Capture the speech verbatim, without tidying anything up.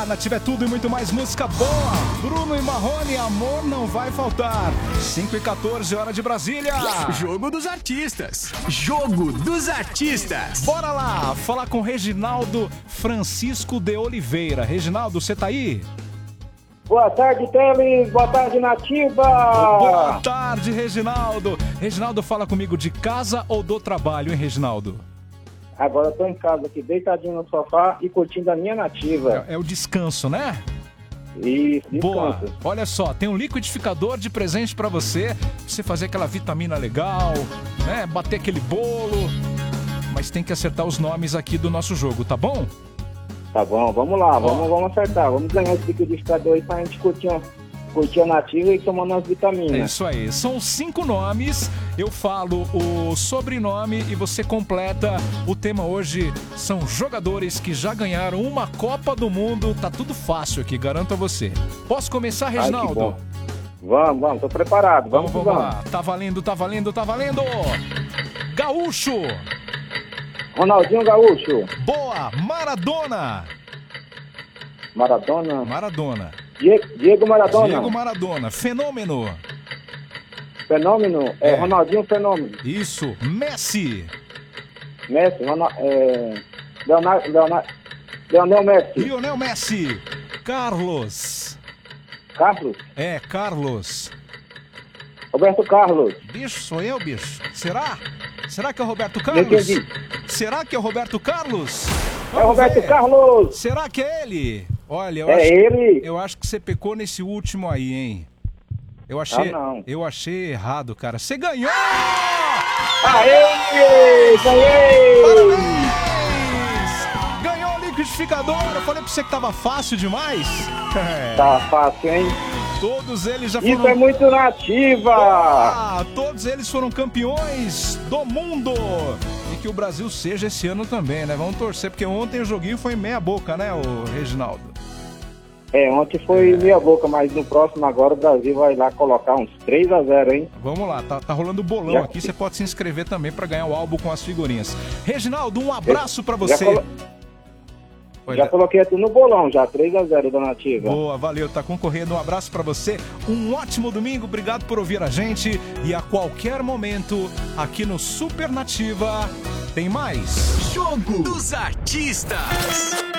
lá, Nativa é tudo e muito mais música boa. Bruno e Marrone, amor não vai faltar. cinco e quatorze, hora de Brasília. Jogo dos artistas. Jogo dos artistas. Bora lá, falar com Reginaldo Francisco de Oliveira. Reginaldo, você tá aí? Boa tarde, Teles. Boa tarde, Nativa. Boa tarde, Reginaldo. Reginaldo, fala comigo de casa ou do trabalho, hein, Reginaldo? Agora eu tô em casa aqui, deitadinho no sofá e curtindo a minha Nativa. É, é o descanso, né? Isso, descanso. Boa. Olha só, tem um liquidificador de presente pra você. Você fazer aquela vitamina legal, né? Bater aquele bolo. Mas tem que acertar os nomes aqui do nosso jogo, tá bom? Tá bom, vamos lá, vamos, vamos acertar. Vamos ganhar esse liquidificador aí pra gente curtir, uma, curtir a Nativa e tomando as vitaminas. É isso aí. São cinco nomes. Eu falo o sobrenome e você completa. O tema hoje são jogadores que já ganharam uma Copa do Mundo. Tá tudo fácil aqui, garanto a você. Posso começar, Reginaldo? Ai, vamos, vamos, tô preparado. Vamos, vamos, vamos lá. Tá valendo, tá valendo, tá valendo. Gaúcho. Ronaldinho Gaúcho. Boa. Maradona. Maradona. Maradona. Diego, Diego Maradona. Diego Maradona. Fenômeno. Fenômeno. É, É. Ronaldinho Fenômeno. Isso. Messi. Messi. Ronald, é, Leonardo, Leonardo, Leonel Messi. Lionel Messi. Carlos. Carlos. É, Carlos. Roberto Carlos. Bicho, sou eu, bicho. Será? Será que é o Roberto Não Carlos? entendi. Será que é o Roberto Carlos? É Vamos Roberto ver. Carlos. Será que é ele? Olha, eu É acho, ele. eu acho que você pecou nesse último aí, hein? Eu achei, Ah, não. eu achei errado, cara. Você ganhou! Aê! Ganhei! Parabéns! Ganhou o liquidificador. Eu falei pra você que tava fácil demais. É. Tá fácil, hein? Todos eles já foram... Isso é muito Nativa! Ah, todos eles foram campeões do mundo. E que o Brasil seja esse ano também, né? Vamos torcer, porque ontem o joguinho foi meia boca, né, o Reginaldo? É, ontem foi meia boca, mas no próximo agora o Brasil vai lá colocar uns três a zero, hein? Vamos lá, tá, tá rolando bolão Já- aqui, você pode se inscrever também pra ganhar o álbum com as figurinhas. Reginaldo, um abraço pra Já você. colo- Oi, Já né? coloquei aqui no bolão, já, três a zero da Nativa. Boa, valeu, tá concorrendo. Um abraço pra você. Um ótimo domingo, obrigado por ouvir a gente. E a qualquer momento, aqui no Super Nativa, tem mais. Jogo dos artistas.